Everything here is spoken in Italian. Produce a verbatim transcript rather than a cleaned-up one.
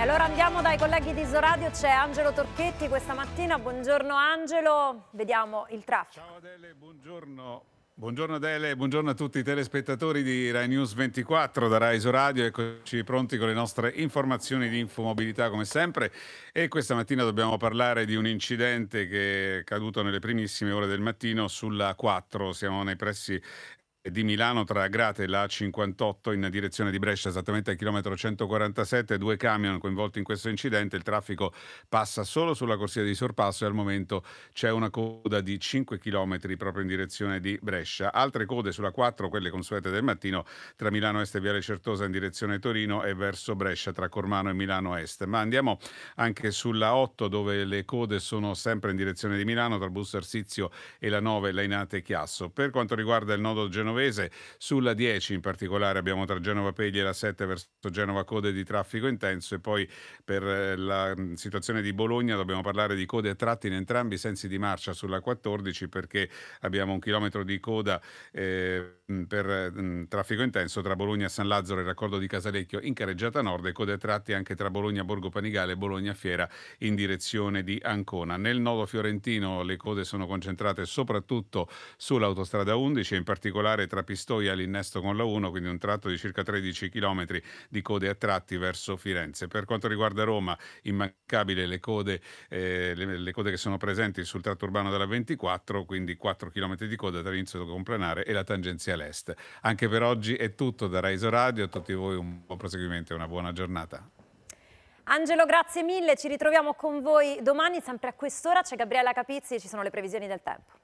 allora andiamo dai colleghi di Isoradio, c'è Angelo Torchetti questa mattina. Buongiorno Angelo, vediamo il traffico. Ciao Adele, buongiorno. Buongiorno Adele, buongiorno a tutti i telespettatori di Rai News ventiquattro da Rai Isoradio. Eccoci pronti con le nostre informazioni di infomobilità come sempre. E questa mattina dobbiamo parlare di un incidente che è caduto nelle primissime ore del mattino sulla A quattro. Siamo nei pressi di Milano tra Agrate e la A cinquantotto in direzione di Brescia, esattamente al chilometro centoquarantasette, due camion coinvolti in questo incidente. Il traffico passa solo sulla corsia di sorpasso e al momento c'è una coda di cinque chilometri proprio in direzione di Brescia. Altre code sulla quattro, quelle consuete del mattino, tra Milano Est e Viale Certosa in direzione Torino e verso Brescia tra Cormano e Milano Est. Ma andiamo anche sulla otto, dove le code sono sempre in direzione di Milano tra Busto Arsizio e la nove Lainate Chiasso. Per quanto riguarda il nodo genovese, sulla dieci in particolare abbiamo tra Genova Pegli e la sette verso Genova code di traffico intenso, e poi per la situazione di Bologna dobbiamo parlare di code a tratti in entrambi i sensi di marcia sulla quattordici, perché abbiamo un chilometro di coda eh, per mh, traffico intenso tra Bologna San Lazzaro e il raccordo di Casalecchio in carreggiata nord, e code a tratti anche tra Bologna Borgo Panigale e Bologna Fiera in direzione di Ancona. Nel nodo fiorentino le code sono concentrate soprattutto sull'autostrada undici, in particolare tra Pistoia e l'innesto con la uno, quindi un tratto di circa tredici chilometri di code a tratti verso Firenze. Per quanto riguarda Roma, immancabile le code, eh, le, le code che sono presenti sul tratto urbano della ventiquattro, quindi quattro chilometri di coda tra l'inizio complanare e la tangenziale est. Anche per oggi è tutto da Rai Isoradio, a tutti voi un buon proseguimento e una buona giornata. Angelo, grazie mille, ci ritroviamo con voi domani sempre a quest'ora. C'è Gabriella Capizzi e ci sono le previsioni del tempo.